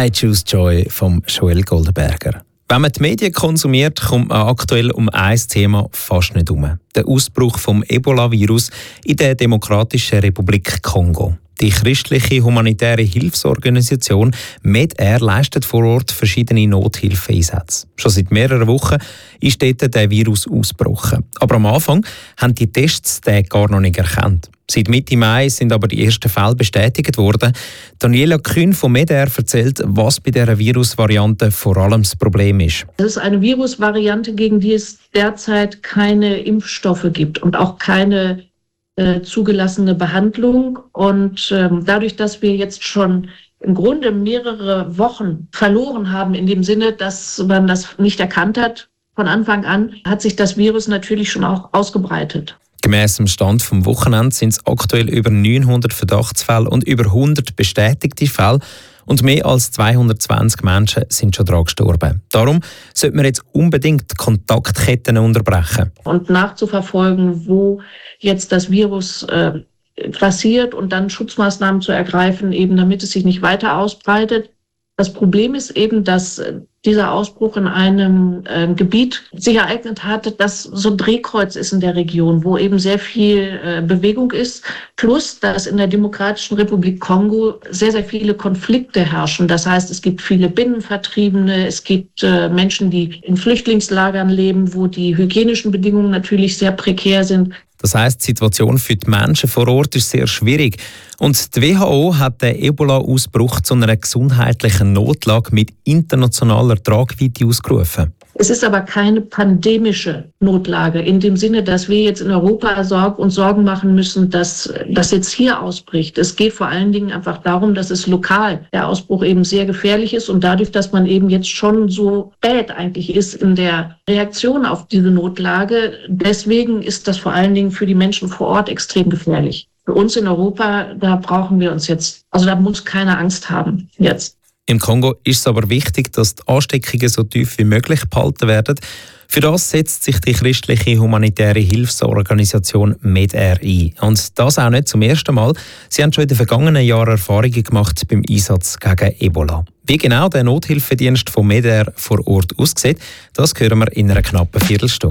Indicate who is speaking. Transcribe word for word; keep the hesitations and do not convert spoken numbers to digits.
Speaker 1: I Choose Joy von Joel Goldenberger. Wenn man die Medien konsumiert, kommt man aktuell um ein Thema fast nicht herum. Der Ausbruch vom Ebola-Virus in der Demokratischen Republik Kongo. Die christliche humanitäre Hilfsorganisation MedAir leistet vor Ort verschiedene Nothilfeeinsätze. Schon seit mehreren Wochen ist dort der Virus ausgebrochen. Aber am Anfang haben die Tests den gar noch nicht erkannt. Seit Mitte Mai sind aber die ersten Fälle bestätigt worden. Daniela Kühn von MedAir erzählt, was bei dieser Virusvariante vor allem das Problem ist.
Speaker 2: Es ist eine Virusvariante, gegen die es derzeit keine Impfstoffe gibt und auch keine äh, zugelassene Behandlung. Und ähm, dadurch, dass wir jetzt schon im Grunde mehrere Wochen verloren haben, in dem Sinne, dass man das nicht erkannt hat von Anfang an, hat sich das Virus natürlich schon auch ausgebreitet.
Speaker 1: Gemäss dem Stand vom Wochenende sind es aktuell über neunhundert Verdachtsfälle und über hundert bestätigte Fälle und mehr als zweihundertzwanzig Menschen sind schon daran gestorben. Darum sollte man jetzt unbedingt Kontaktketten unterbrechen.
Speaker 2: Und nachzuverfolgen, wo jetzt das Virus äh, grassiert und dann Schutzmaßnahmen zu ergreifen, eben damit es sich nicht weiter ausbreitet. Das Problem ist eben, dass dieser Ausbruch in einem äh, Gebiet sich ereignet hatte, das so ein Drehkreuz ist in der Region, wo eben sehr viel äh, Bewegung ist. Plus, dass in der Demokratischen Republik Kongo sehr, sehr viele Konflikte herrschen. Das heißt, es gibt viele Binnenvertriebene, es gibt äh, Menschen, die in Flüchtlingslagern leben, wo die hygienischen Bedingungen natürlich sehr prekär sind.
Speaker 1: Das heisst, die Situation für die Menschen vor Ort ist sehr schwierig. Und die W H O hat den Ebola-Ausbruch zu einer gesundheitlichen Notlage mit internationaler Tragweite ausgerufen.
Speaker 2: Es ist aber keine pandemische Notlage in dem Sinne, dass wir jetzt in Europa Sorg uns Sorgen machen müssen, dass das jetzt hier ausbricht. Es geht vor allen Dingen einfach darum, dass es lokal der Ausbruch eben sehr gefährlich ist und dadurch, dass man eben jetzt schon so spät eigentlich ist in der Reaktion auf diese Notlage, deswegen ist das vor allen Dingen für die Menschen vor Ort extrem gefährlich. Für uns in Europa, da brauchen wir uns jetzt, also da muss keiner Angst haben jetzt.
Speaker 1: Im Kongo ist es aber wichtig, dass die Ansteckungen so tief wie möglich gehalten werden. Für das setzt sich die christliche humanitäre Hilfsorganisation MedAir ein. Und das auch nicht zum ersten Mal. Sie haben schon in den vergangenen Jahren Erfahrungen gemacht beim Einsatz gegen Ebola. Wie genau der Nothilfedienst von MedAir vor Ort aussieht, das hören wir in einer knappen Viertelstunde.